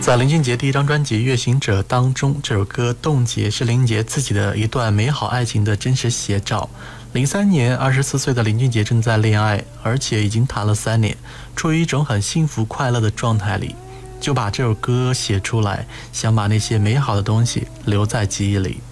在林俊杰第一张专辑《月行者》当中，这首歌《冻结》是林俊杰自己的一段美好爱情的真实写照。03年24岁的林俊杰正在恋爱，而且已经谈了3年，处于一种很幸福快乐的状态里，就把这首歌写出来，想把那些美好的东西留在记忆里。